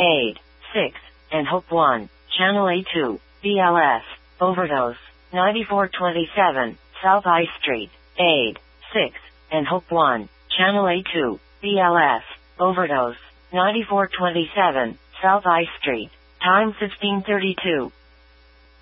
AID, 6, and Hope 1, Channel A2, BLS, Overdose, 9427, South I Street, AID, 6, and Hope 1, Channel A2, BLS, Overdose, 9427, South I Street, time 15:32.